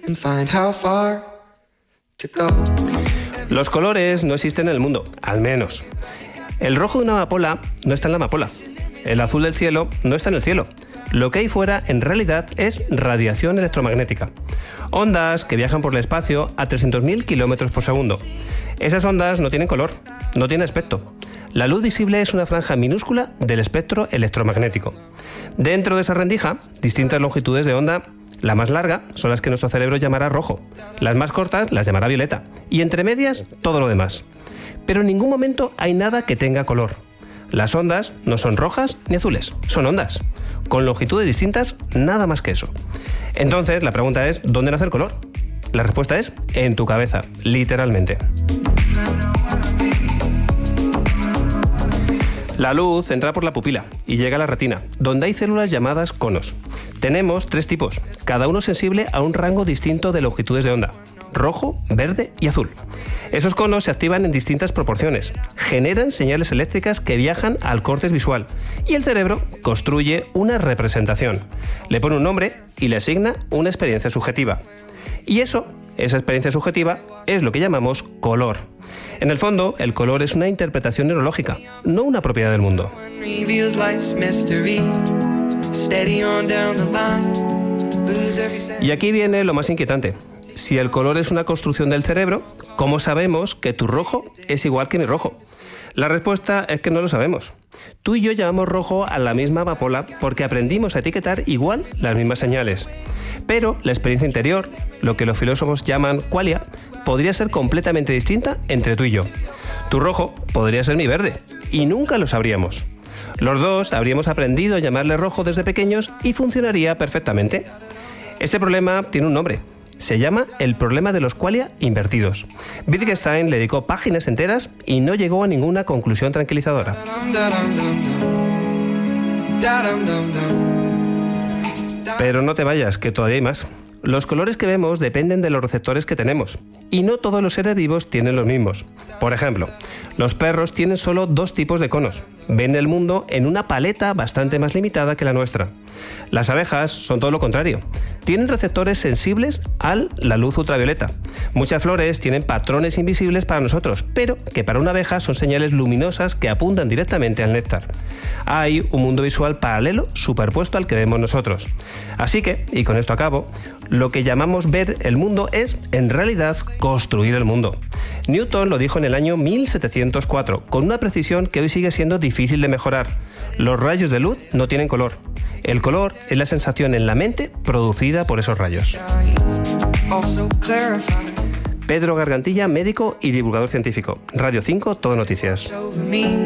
Los colores no existen en el mundo, al menos. El rojo de una amapola no está en la amapola. El azul del cielo no está en el cielo. Lo que hay fuera, en realidad, es radiación electromagnética. Ondas que viajan por el espacio a 300.000 km por segundo. Esas ondas no tienen color, no tienen aspecto. La luz visible es una franja minúscula del espectro electromagnético. Dentro de esa rendija, distintas longitudes de onda. La más larga son las que nuestro cerebro llamará rojo, las más cortas las llamará violeta, y entre medias todo lo demás. Pero en ningún momento hay nada que tenga color. Las ondas no son rojas ni azules, son ondas. Con longitudes distintas, nada más que eso. Entonces, la pregunta es, ¿dónde nace el color? La respuesta es, en tu cabeza, literalmente. La luz entra por la pupila y llega a la retina, donde hay células llamadas conos. Tenemos 3 tipos, cada uno sensible a un rango distinto de longitudes de onda: rojo, verde y azul. Esos conos se activan en distintas proporciones, generan señales eléctricas que viajan al córtex visual y el cerebro construye una representación. Le pone un nombre y le asigna una experiencia subjetiva. Y esa experiencia subjetiva, es lo que llamamos color. En el fondo, el color es una interpretación neurológica, no una propiedad del mundo. Y aquí viene lo más inquietante. Si el color es una construcción del cerebro, ¿cómo sabemos que tu rojo es igual que mi rojo? La respuesta es que no lo sabemos. Tú y yo llamamos rojo a la misma amapola porque aprendimos a etiquetar igual las mismas señales. Pero la experiencia interior, lo que los filósofos llaman qualia, podría ser completamente distinta entre tú y yo. Tu rojo podría ser mi verde, y nunca lo sabríamos. Los dos habríamos aprendido a llamarle rojo desde pequeños y funcionaría perfectamente. Este problema tiene un nombre. Se llama el problema de los qualia invertidos. Wittgenstein le dedicó páginas enteras y no llegó a ninguna conclusión tranquilizadora. Pero no te vayas, que todavía hay más. Los colores que vemos dependen de los receptores que tenemos, y no todos los seres vivos tienen los mismos. Por ejemplo, los perros tienen solo 2 tipos de conos. Ven el mundo en una paleta bastante más limitada que la nuestra. Las abejas son todo lo contrario. Tienen receptores sensibles a la luz ultravioleta. Muchas flores tienen patrones invisibles para nosotros, pero que para una abeja son señales luminosas que apuntan directamente al néctar. Hay un mundo visual paralelo superpuesto al que vemos nosotros. Así que, y con esto acabo, lo que llamamos ver el mundo es, en realidad, construir el mundo. Newton lo dijo en el año 1704, con una precisión que hoy sigue siendo difícil de mejorar. Los rayos de luz no tienen color. El color es la sensación en la mente producida por esos rayos. Pedro Gargantilla, médico y divulgador científico. Radio 5, Todo Noticias.